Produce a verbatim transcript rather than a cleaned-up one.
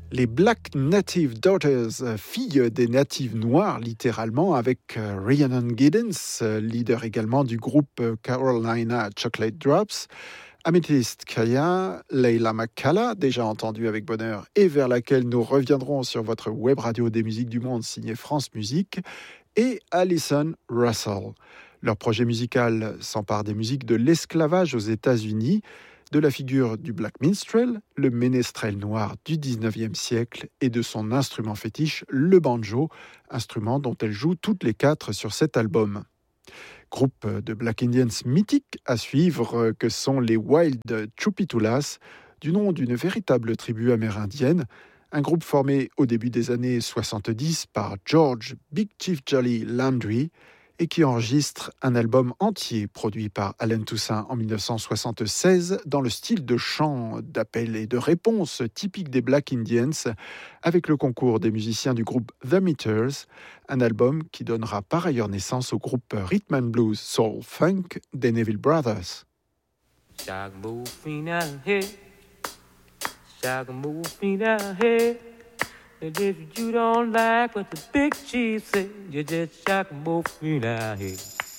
Les Black Native Daughters, filles des natives noirs littéralement, avec Rhiannon Giddens, leader également du groupe Carolina Chocolate Drops, Amethyst Kaya, Leila McCalla, déjà entendue avec bonheur et vers laquelle nous reviendrons sur votre web radio des musiques du monde signée France Musique, et Alison Russell. Leur projet musical s'empare des musiques de l'esclavage aux États-Unis, de la figure du Black Minstrel, le ménestrel noir du dix-neuvième siècle, et de son instrument fétiche, le banjo, instrument dont elles jouent toutes les quatre sur cet album. Groupe de Black Indians mythiques à suivre que sont les Wild Tchoupitoulas, du nom d'une véritable tribu amérindienne, un groupe formé au début des années soixante-dix par George Big Chief Jolly Landry, et qui enregistre un album entier produit par Allen Toussaint en dix-neuf cent soixante-seize dans le style de chant, d'appel et de réponse typique des Black Indians, avec le concours des musiciens du groupe The Meters, un album qui donnera par ailleurs naissance au groupe Rhythm and Blues Soul Funk des Neville Brothers. And if you don't like what the big chief said, you just shock and move me down here.